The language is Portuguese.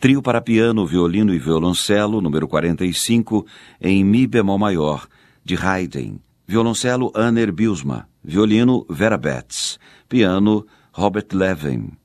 Trio para piano, violino e violoncelo, número 45, em Mi bemol maior, de Haydn. Violoncelo Aner Bielsma. Violino Vera Betts. Piano Robert Levin.